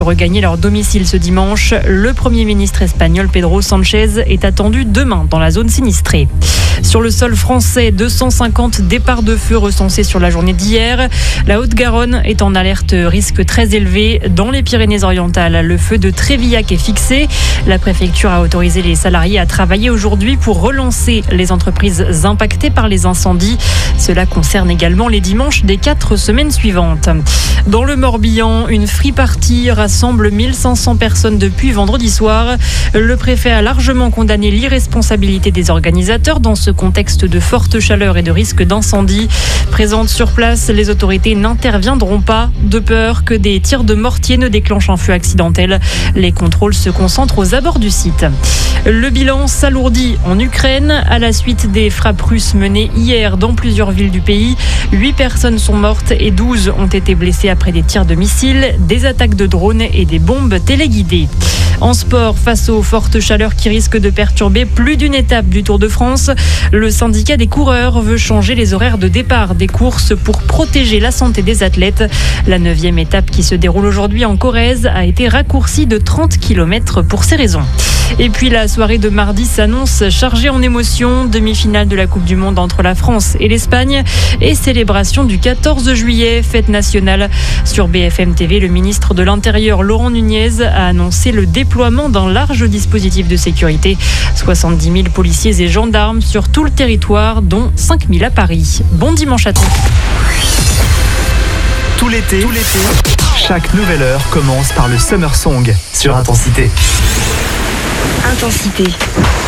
Regagner leur domicile ce dimanche. Le Premier ministre espagnol Pedro Sánchez est attendu demain dans la zone sinistrée. Sur le sol français, 250 départs de feu recensés sur la journée d'hier. La Haute-Garonne est en alerte risque très élevé. Dans les Pyrénées-Orientales, le feu de Trévillac est fixé. La préfecture a autorisé les salariés à travailler aujourd'hui pour relancer les entreprises impactées par les incendies. Cela concerne également les dimanches des 4 semaines suivantes. Dans le Morbihan, une free party rassemble 1500 personnes depuis vendredi soir. Le préfet a largement condamné l'irresponsabilité des organisateurs dans ce contexte de forte chaleur et de risque d'incendie. Présentes sur place, les autorités n'interviendront pas de peur que des tirs de mortier ne déclenchent un feu accidentel. Les contrôles se concentrent aux abords du site. Le bilan s'alourdit en Ukraine à la suite des frappes russes menées hier dans plusieurs villes du pays. 8 personnes sont mortes et 12 ont été blessées après des tirs de missiles, des attaques de drones et des bombes téléguidées. En sport, face aux fortes chaleurs qui risquent de perturber plus d'une étape du Tour de France, le syndicat des coureurs veut changer les horaires de départ des courses pour protéger la santé des athlètes. La 9e étape qui se déroule aujourd'hui en Corrèze a été raccourcie de 30 km pour ces raisons. Et puis la soirée de mardi s'annonce chargée en émotions. Demi-finale de la Coupe du Monde entre la France et l'Espagne et célébration du 14 juillet, fête nationale. Sur BFM TV, le ministre de l'Intérieur, Laurent Nunez, a annoncé le déploiement d'un large dispositif de sécurité. 70 000 policiers et gendarmes sur tout le territoire, dont 5 000 à Paris. Bon dimanche à tous. Tout l'été, chaque nouvelle heure commence par le Summer Song sur Intensité. Intensité.